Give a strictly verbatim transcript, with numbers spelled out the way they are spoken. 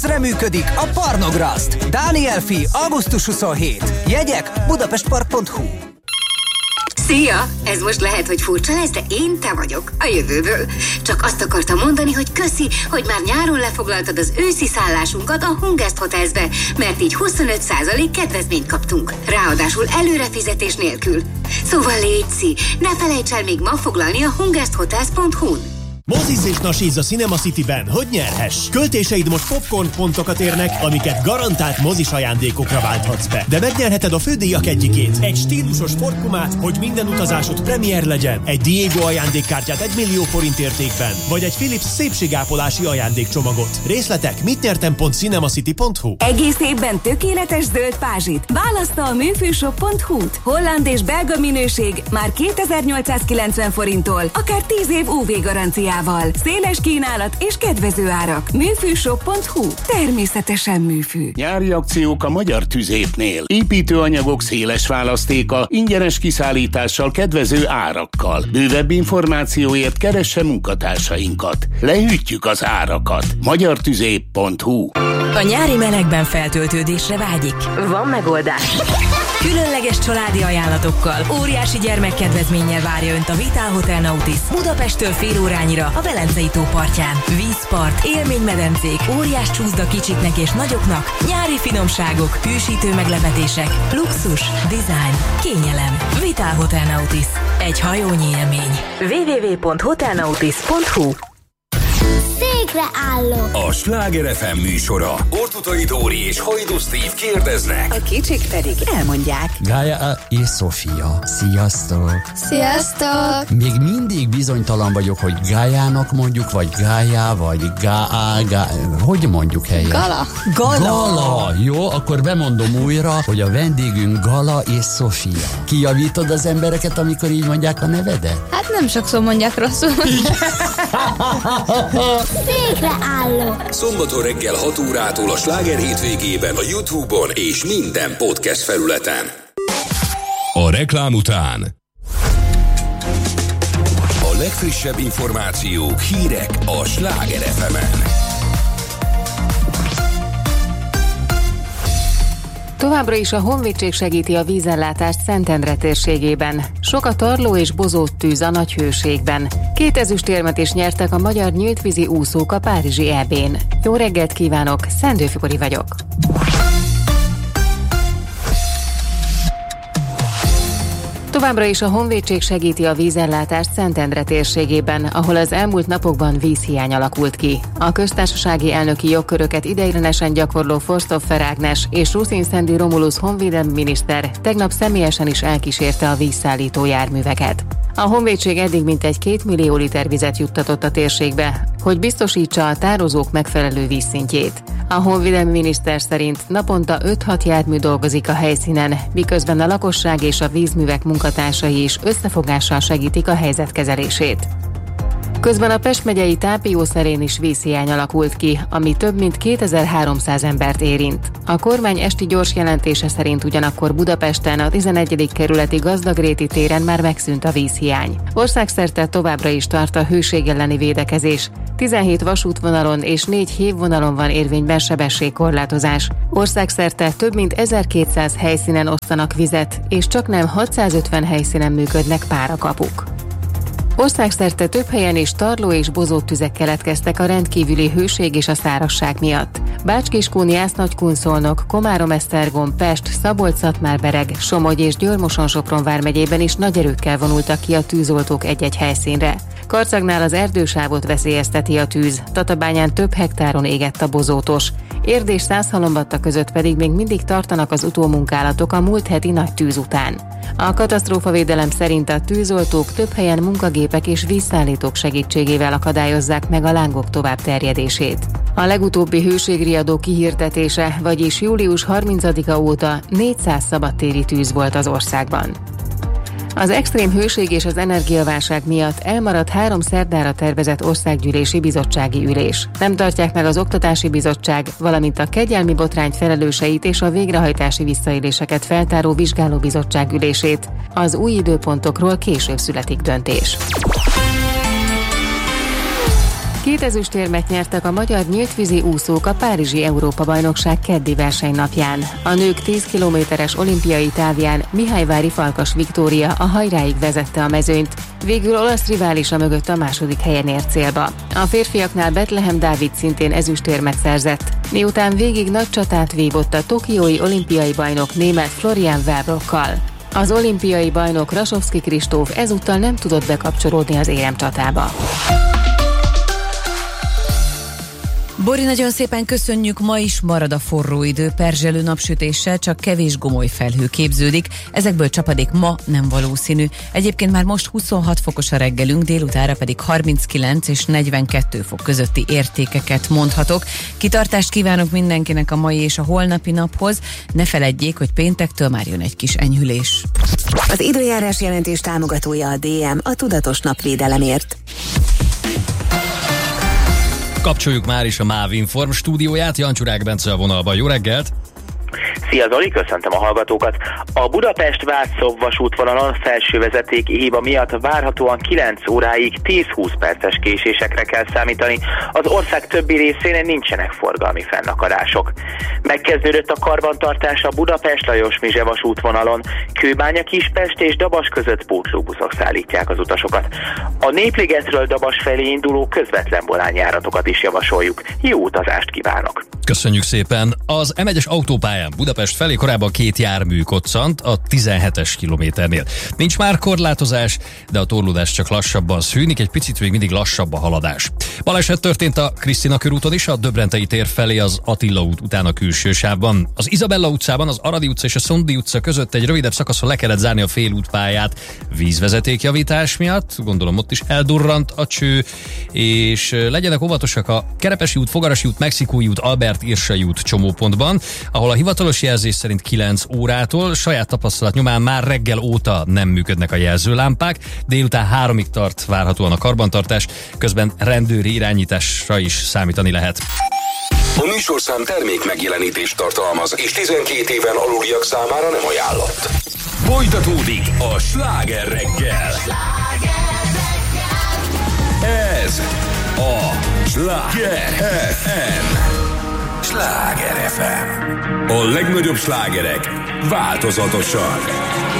Működik a Parnograszt. Dániel Fi, augusztus huszonhét. Jegyek budapestpark pont hu. Szia! Ez most lehet, hogy furcsa lesz, de én te vagyok, a jövőből. Csak azt akartam mondani, hogy köszi, hogy már nyáron lefoglaltad az őszi szállásunkat a Hungest Hotelsbe, mert így huszonöt százalék kedvezményt kaptunk. Ráadásul előrefizetés nélkül. Szóval létszi, ne felejts el még ma foglalni a hungest hotels pont hu-n. Moziz és nasíz a Cinema Cityben, hogy nyerhess! Költéseid most popcorn pontokat érnek, amiket garantált mozis ajándékokra válthatsz be. De megnyerheted a fődíjak egyikét, egy stílusos sportpumát, hogy minden utazásod premier legyen, egy Diego ajándékkártyát egy millió forint értékben, vagy egy Philips szépségápolási ajándékcsomagot. Részletek mitnyertem pont cinemacity pont hu. Egész évben tökéletes zöld pázsit. Választa a műfűshop pont hu-t. Holland és belga minőség már kétezer-nyolcszázkilencven forinttól, akár tíz év ú vé garanciával. Széles kínálat és kedvező árak. műfűshop pont hu. Természetesen műfű. Nyári akciók a Magyar Tüzépnél. Építőanyagok széles választéka, ingyenes kiszállítással, kedvező árakkal. Bővebb információért keresse munkatársainkat. Lehűtjük az árakat. magyar tüzép pont hu. A nyári melegben feltöltődésre vágyik? Van megoldás. Különleges családi ajánlatokkal, óriási gyermekkedvezménnyel várja Önt a Vitál Hotel Nautis Budapesttől fél órányira a Velencei tó partján. Vízpart, élménymedencék, óriás csúszda kicsiknek és nagyoknak, nyári finomságok, hűsítő meglepetések, luxus, design, kényelem. Vitál Hotel Nautis. Egy hajónyi élmény. double-u double-u double-u pont hotel nautis pont hu. Székre állok. A Sláger ef em műsora. Ortutai Dóri és Hajdú Steve kérdeznek. A kicsik pedig elmondják. Gaia és Sofia. Sziasztok! Sziasztok! Még mindig bizonytalan vagyok, hogy Gaiának mondjuk, vagy Gaia, vagy Gaa, Ga... Hogy mondjuk helyen? Gala. Gala. Gala. Jó, akkor bemondom újra, hogy a vendégünk Gala és Sofia. Kijavítod az embereket, amikor így mondják a nevedet? Hát nem sokszor mondják rosszul. Székre állok. Szombaton reggel hat órától a Sláger hétvégében a YouTube-on és minden podcast felületen. A reklám után a legfrissebb információk, hírek a Sláger ef emen. Továbbra is a Honvédség segíti a vízellátást Szentendre térségében. Sok a tarló és bozót tűz a nagy hőségben. Két ezüstérmet is nyertek a magyar nyíltvízi úszók a párizsi é bén. Jó reggelt kívánok, Szendő Fikori vagyok. Továbbra is a Honvédség segíti a vízellátást Szentendre térségében, ahol az elmúlt napokban vízhiány alakult ki. A köztársasági elnöki jogköröket ideiglenesen gyakorló Forstoffer Ágnes és Ruszin-Szendi Romulus honvédelmi miniszter tegnap személyesen is elkísérte a vízszállító járműveket. A honvédség eddig mintegy két millió liter vizet juttatott a térségbe, hogy biztosítsa a tározók megfelelő vízszintjét. A honvédelmi miniszter szerint naponta öt-hat jármű dolgozik a helyszínen, miközben a lakosság és a vízművek munkatársai is összefogással segítik a helyzet kezelését. Közben a Pest megyei Tápiószerén is vízhiány alakult ki, ami több mint kétezer-háromszáz embert érint. A kormány esti gyors jelentése szerint ugyanakkor Budapesten a tizenegyedik kerületi Gazdagréti téren már megszűnt a vízhiány. Országszerte továbbra is tart a hőség elleni védekezés. tizenhét vasútvonalon és négy hévvonalon van érvényben sebességkorlátozás. Országszerte több mint ezerkétszáz helyszínen osztanak vizet, és csaknem hatszázötven helyszínen működnek párakapuk. Országszerte több helyen is tarló és bozót tüzek keletkeztek a rendkívüli hőség és a szárazság miatt. Bács-Kiskun, Jász-Nagykun-Szolnok, Komárom-Esztergom, Pest, Szabolcs-Szatmár-Bereg, Somogy és Győr-Moson-Sopron vármegyében is nagy erőkkel vonultak ki a tűzoltók egy-egy helyszínre. Karcagnál az erdősávot veszélyezteti a tűz, Tatabányán több hektáron égett a bozótos. Érd és Szászhalombatta között pedig még mindig tartanak az utómunkálatok a múlt heti nagy tűz után. A katasztrófavédelem szerint a tűzoltók több helyen munkagépek és vízszállítók segítségével akadályozzák meg a lángok tovább terjedését. A legutóbbi hőségriadó kihirdetése, vagyis július harmincadika óta négyszáz szabadtéri tűz volt az országban. Az extrém hőség és az energiaválság miatt elmaradt három szerdára tervezett országgyűlési bizottsági ülés. Nem tartják meg az Oktatási Bizottság, valamint a kegyelmi botrány felelőseit és a végrehajtási visszaéléseket feltáró vizsgálóbizottság ülését. Az új időpontokról később születik döntés. Két ezüstérmet nyertek a magyar nyíltvízi úszók a Párizsi Európa-bajnokság keddi versenynapján. A nők tíz kilométeres olimpiai távján Mihályvári Falkas Viktória a hajráig vezette a mezőnyt, végül olasz riválisa mögött a második helyen ért célba. A férfiaknál Betlehem Dávid szintén ezüstérmet szerzett, miután végig nagy csatát vívott a tokiói olimpiai bajnok német Florian Wellbrock-kal. Az olimpiai bajnok Rasovszki Kristóf ezúttal nem tudott bekapcsolódni az éremcsatába. Bori, nagyon szépen köszönjük, ma is marad a forró idő, perzselő napsütéssel, csak kevés gomoly felhő képződik, ezekből csapadék ma nem valószínű. Egyébként már most huszonhat fokos a reggelünk, délutánra pedig harminckilenc és negyvenkettő fok közötti értékeket mondhatok. Kitartást kívánok mindenkinek a mai és a holnapi naphoz, ne feledjék, hogy péntektől már jön egy kis enyhülés. Az időjárás jelentés támogatója a dé em, a tudatos napvédelemért. Kapcsoljuk már is a MÁV Inform stúdióját, Jancsουρák Bence a vonalban. Jó reggelt! Szia Zoli, köszöntöm a hallgatókat! A Budapest-Václav vasútvonalon felső vezetéki hiba miatt várhatóan kilenc óráig tíz-húsz perces késésekre kell számítani. Az ország többi részén nincsenek forgalmi fennakadások. Megkezdődött a karbantartás a Budapest-Lajos-Mizse vasútvonalon. Kőbánya-Kispest és Dabas között pótlóbuszok szállítják az utasokat. A Népligetről Dabas felé induló közvetlen volánjáratokat is javasoljuk. Jó utazást kívánok! Köszönjük szépen! Az em egyes autópályán Budapest felé korábban két jármű koccant a tizenhetes kilométernél. Nincs már korlátozás, de a torlódás csak lassabban szűnik, egy picit még mindig lassabb a haladás. Baleset történt a Krisztina körúton is, a Döbrentei tér felé az Attila út után a külső sávban. Az Izabella utcában, az Aradi utca és a Szondi utca között egy rövidebb szakaszon le kellett zárni a félútpályát vízvezetékjavítás miatt, gondolom ott is eldurrant a cső, és legyenek óvatosak a Kerepesi út, Fogarasi út, Mexikói út, Albert Irsai út csomópontban, ahol a hivatalos jelzés szerint kilenc órától, saját tapasztalat nyomán már reggel óta nem működnek a jelzőlámpák, délután háromig tart várhatóan a karbantartás, közben rendőri irányításra is számítani lehet. A műsorszám termék megjelenítést tartalmaz, és tizenkét éven aluliak számára nem ajánlott. Folytatódik a Sláger reggel. Ez a Sláger ef em. Sláger ef em. A legnagyobb slágerek változatosan.